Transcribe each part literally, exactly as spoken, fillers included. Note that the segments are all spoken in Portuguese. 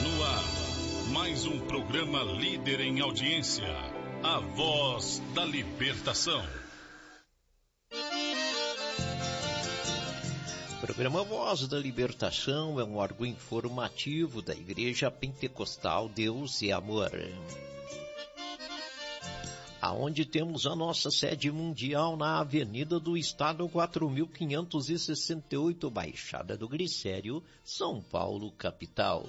No ar, mais um programa líder em audiência, A Voz da Libertação. O programa Voz da Libertação é um órgão informativo da Igreja Pentecostal Deus e Amor, aonde temos a nossa sede mundial na Avenida do Estado quatro mil quinhentos e sessenta e oito, Baixada do Glicério, São Paulo, capital.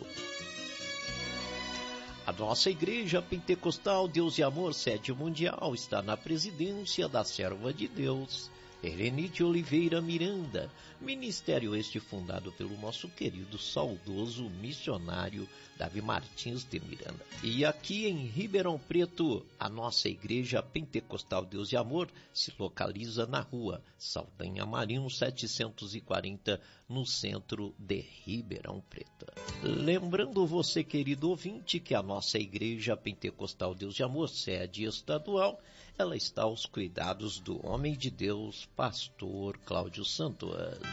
A nossa Igreja Pentecostal Deus e Amor, sede mundial, está na presidência da serva de Deus, Helenite Oliveira Miranda, ministério este fundado pelo nosso querido saudoso missionário Davi Martins de Miranda. E aqui em Ribeirão Preto, a nossa Igreja Pentecostal Deus e Amor se localiza na rua Saldanha Marinho setecentos e quarenta, no centro de Ribeirão Preto. Lembrando você, querido ouvinte, que a nossa Igreja Pentecostal Deus e Amor, sede estadual, ela está aos cuidados do homem de Deus, pastor Cláudio Santos.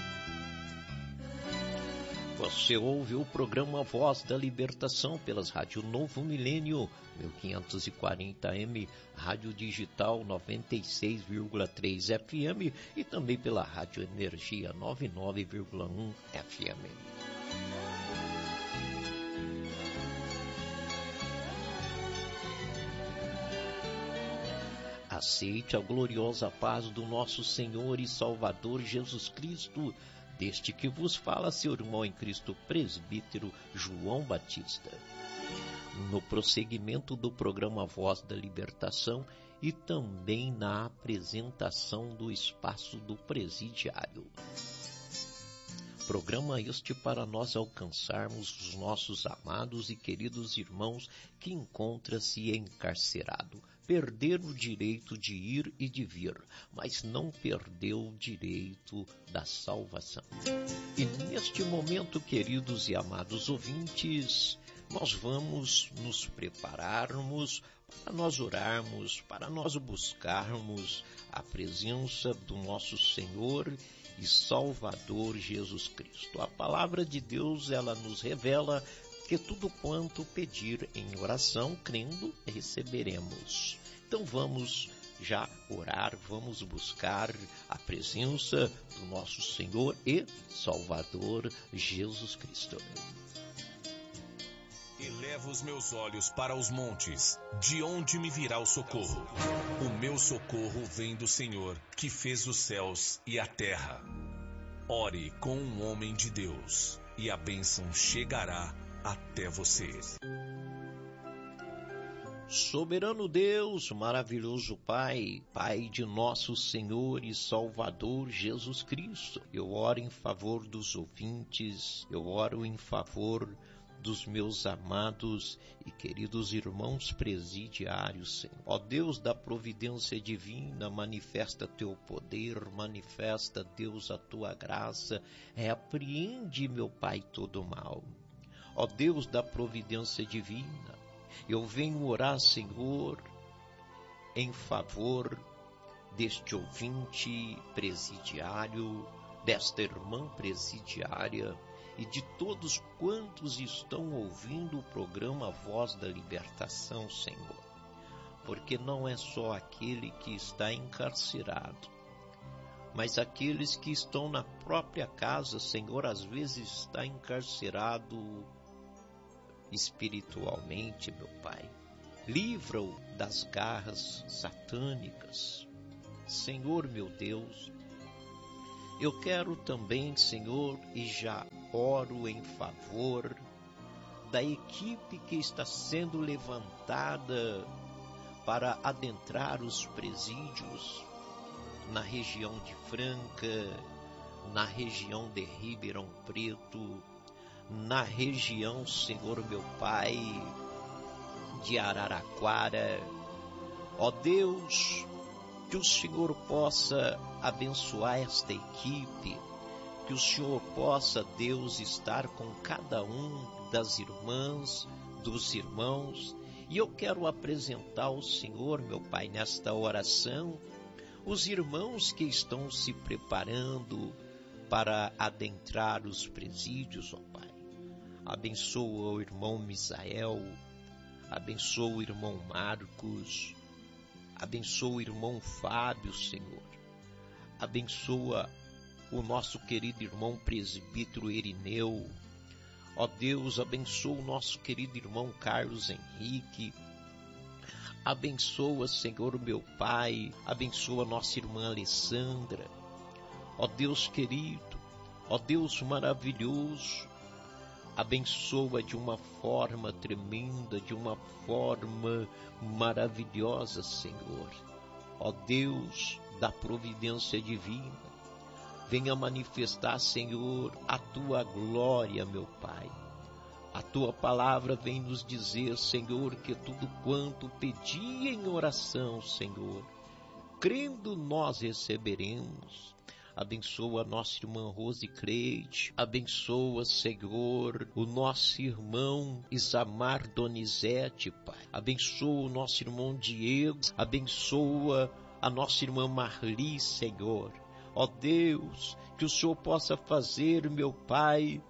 Você ouve o programa Voz da Libertação pelas rádios Novo Milênio, mil quinhentos e quarenta A M, Rádio Digital noventa e seis vírgula três F M e também pela Rádio Energia noventa e nove vírgula um F M. Aceite a gloriosa paz do nosso Senhor e Salvador Jesus Cristo, deste que vos fala seu irmão em Cristo, presbítero João Batista. No prosseguimento do programa Voz da Libertação e também na apresentação do espaço do presidiário. Programa este para nós alcançarmos os nossos amados e queridos irmãos que encontram-se encarcerado. Perder o direito de ir e de vir, mas não perdeu o direito da salvação. E neste momento, queridos e amados ouvintes, nós vamos nos prepararmos para nós orarmos, para nós buscarmos a presença do nosso Senhor e Salvador Jesus Cristo. A palavra de Deus, ela nos revela que tudo quanto pedir em oração, crendo, receberemos. Então vamos já orar, vamos buscar a presença do nosso Senhor e Salvador Jesus Cristo. Elevo os meus olhos para os montes, de onde me virá o socorro? O meu socorro vem do Senhor, que fez os céus e a terra. Ore com um homem de Deus, e a bênção chegará até você. Soberano Deus, maravilhoso Pai, Pai de nosso Senhor e Salvador Jesus Cristo, eu oro em favor dos ouvintes, eu oro em favor dos meus amados e queridos irmãos presidiários, Senhor. Ó Deus da providência divina, manifesta teu poder, manifesta, Deus, a tua graça, repreende, meu Pai, todo mal. Ó Deus da providência divina, eu venho orar, Senhor, em favor deste ouvinte presidiário, desta irmã presidiária, e de todos quantos estão ouvindo o programa Voz da Libertação, Senhor. Porque não é só aquele que está encarcerado, mas aqueles que estão na própria casa, Senhor, às vezes está encarcerado espiritualmente, meu Pai. Livra-o das garras satânicas. Senhor, meu Deus, eu quero também, Senhor, e já oro em favor da equipe que está sendo levantada para adentrar os presídios na região de Franca, na região de Ribeirão Preto, na região, Senhor meu Pai, de Araraquara. Ó Deus, que o Senhor possa abençoar esta equipe, que o Senhor possa, Deus, estar com cada um das irmãs, dos irmãos. E eu quero apresentar ao Senhor, meu Pai, nesta oração, os irmãos que estão se preparando para adentrar os presídios, ó Pai. Abençoa o irmão Misael, abençoa o irmão Marcos, abençoa o irmão Fábio, Senhor. Abençoa o nosso querido irmão presbítero Irineu. Ó Deus, abençoa o nosso querido irmão Carlos Henrique. Abençoa, Senhor, meu Pai, abençoa nossa irmã Alessandra. Ó Deus querido, ó Deus maravilhoso, abençoa de uma forma tremenda, de uma forma maravilhosa, Senhor. Ó Deus da providência divina, venha manifestar, Senhor, a tua glória, meu Pai. A tua palavra vem nos dizer, Senhor, que tudo quanto pedi em oração, Senhor, crendo nós receberemos. Abençoa a nossa irmã Rose Creide, abençoa, Senhor, o nosso irmão Isamar Donizete, Pai. Abençoa o nosso irmão Diego, abençoa a nossa irmã Marli, Senhor. Ó Deus, que o Senhor possa fazer, meu Pai,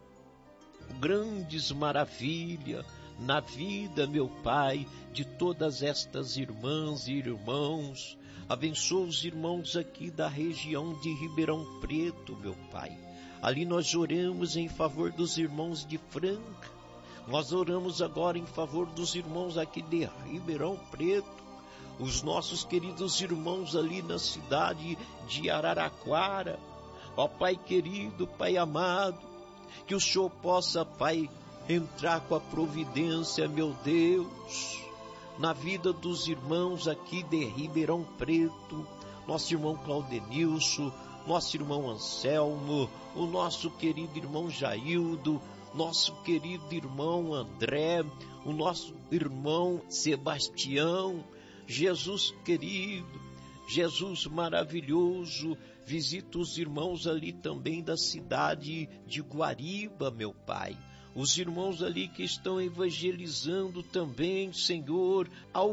grandes maravilhas na vida, meu Pai, de todas estas irmãs e irmãos. Abençoa os irmãos aqui da região de Ribeirão Preto, meu Pai. Ali nós oramos em favor dos irmãos de Franca. Nós oramos agora em favor dos irmãos aqui de Ribeirão Preto. Os nossos queridos irmãos ali na cidade de Araraquara. Ó Pai querido, Pai amado, que o Senhor possa, Pai, entrar com a providência, meu Deus, na vida dos irmãos aqui de Ribeirão Preto, nosso irmão Claudenilson, nosso irmão Anselmo, o nosso querido irmão Jaildo, nosso querido irmão André, o nosso irmão Sebastião. Jesus querido, Jesus maravilhoso, visita os irmãos ali também da cidade de Guariba, meu Pai. Os irmãos ali que estão evangelizando também, Senhor,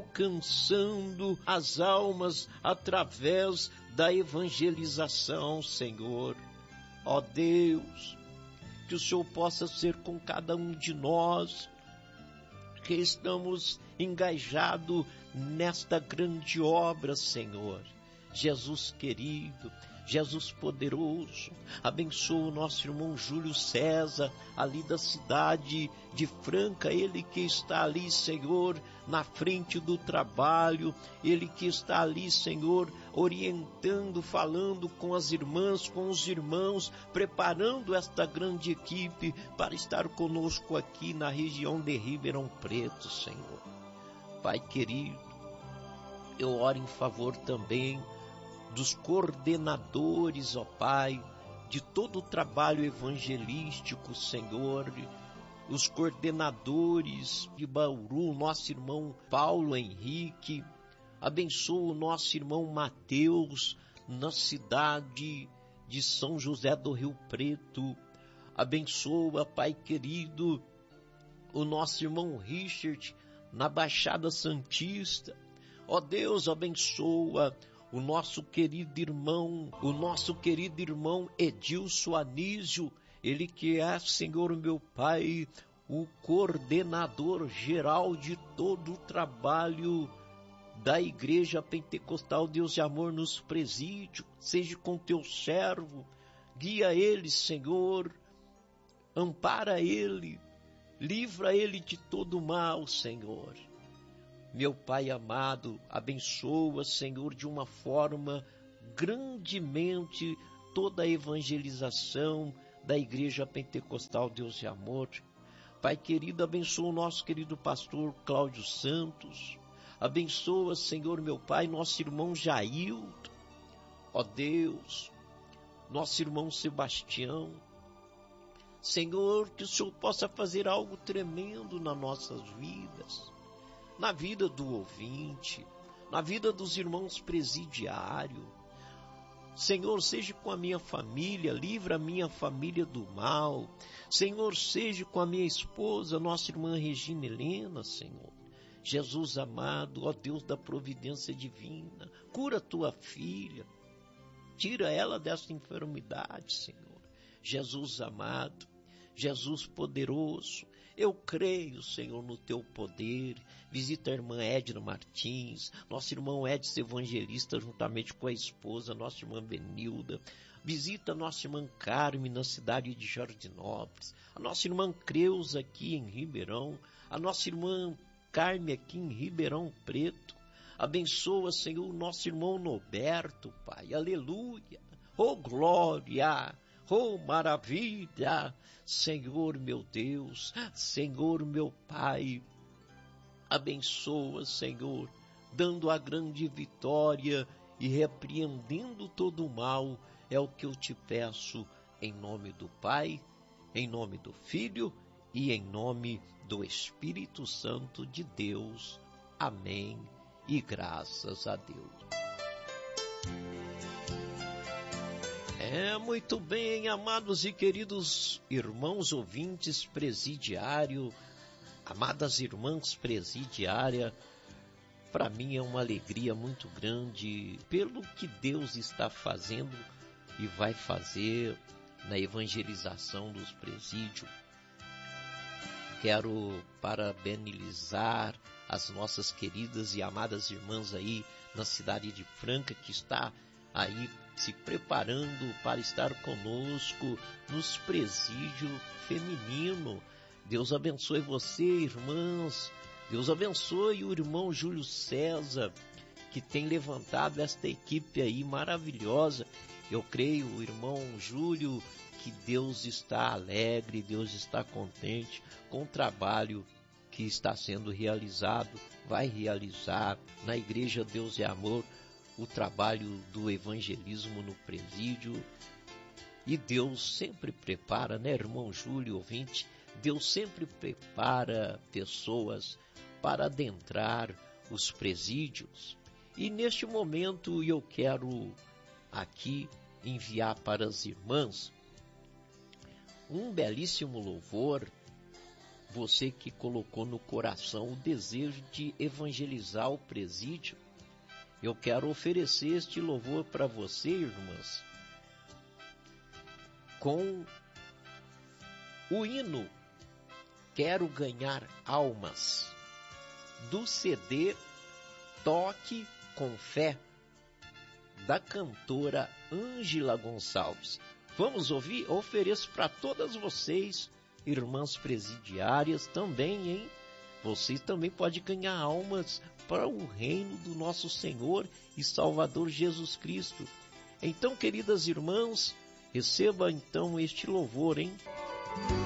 alcançando as almas através da evangelização, Senhor. Ó Deus, que o Senhor possa ser com cada um de nós, que estamos engajados nesta grande obra, Senhor. Jesus querido, Jesus poderoso, abençoa o nosso irmão Júlio César, ali da cidade de Franca, ele que está ali, Senhor, na frente do trabalho, ele que está ali, Senhor, orientando, falando com as irmãs, com os irmãos, preparando esta grande equipe para estar conosco aqui na região de Ribeirão Preto, Senhor. Pai querido, eu oro em favor também dos coordenadores, ó Pai, de todo o trabalho evangelístico, Senhor, os coordenadores de Bauru, nosso irmão Paulo Henrique, abençoa o nosso irmão Mateus, na cidade de São José do Rio Preto, abençoa, Pai querido, o nosso irmão Richard, na Baixada Santista. Ó Deus, abençoa o nosso querido irmão, o nosso querido irmão Edilson Anísio, ele que é, Senhor meu Pai, o coordenador geral de todo o trabalho da Igreja Pentecostal Deus de Amor nos presídios. Seja com teu servo, guia ele, Senhor, ampara ele, livra ele de todo mal, Senhor. Meu Pai amado, abençoa, Senhor, de uma forma grandemente toda a evangelização da Igreja Pentecostal Deus de Amor. Pai querido, abençoa o nosso querido pastor Cláudio Santos. Abençoa, Senhor, meu Pai, nosso irmão Jaildo. Ó Deus, nosso irmão Sebastião. Senhor, que o Senhor possa fazer algo tremendo nas nossas vidas, na vida do ouvinte, na vida dos irmãos presidiários. Senhor, seja com a minha família, livra a minha família do mal. Senhor, seja com a minha esposa, nossa irmã Regina Helena, Senhor. Jesus amado, ó Deus da providência divina, cura tua filha, tira ela dessa enfermidade, Senhor. Jesus amado, Jesus poderoso, Eu creio, Senhor, no teu poder. Visita a irmã Edna Martins, nosso irmão Edson Evangelista, juntamente com a esposa, nossa irmã Benilda. Visita a nossa irmã Carme na cidade de Jardinópolis, a nossa irmã Creuza aqui em Ribeirão, a nossa irmã Carme aqui em Ribeirão Preto. Abençoa, Senhor, nosso irmão Noberto, Pai. Aleluia. Oh, glória. Oh, maravilha. Senhor, meu Deus. Senhor, meu Pai. Abençoa, Senhor, dando a grande vitória e repreendendo todo o mal. É o que eu te peço em nome do Pai, em nome do Filho e em nome do Espírito Santo de Deus. Amém. E graças a Deus. É, muito bem, amados e queridos irmãos ouvintes presidiário, amadas irmãs presidiária, para mim é uma alegria muito grande pelo que Deus está fazendo e vai fazer na evangelização dos presídios. Quero parabenizar as nossas queridas e amadas irmãs aí na cidade de Franca, que está aí se preparando para estar conosco nos presídios feminino. Deus abençoe você, irmãs. Deus abençoe o irmão Júlio César, que tem levantado esta equipe aí maravilhosa. Eu creio, irmão Júlio, que Deus está alegre, Deus está contente com o trabalho que está sendo realizado, vai realizar na Igreja Deus é Amor, o trabalho do evangelismo no presídio. E Deus sempre prepara, né, irmão Júlio, ouvinte? Deus sempre prepara pessoas para adentrar os presídios. E neste momento eu quero aqui enviar para as irmãs um belíssimo louvor. Você que colocou no coração o desejo de evangelizar o presídio, eu quero oferecer este louvor para você, irmãs, com o hino Quero Ganhar Almas, do C D Toque com Fé, da cantora Ângela Gonçalves. Vamos ouvir? Ofereço para todas vocês, irmãs presidiárias, também, hein? Vocês também podem ganhar almas para o reino do nosso Senhor e Salvador Jesus Cristo. Então, queridas irmãs, receba então este louvor, hein?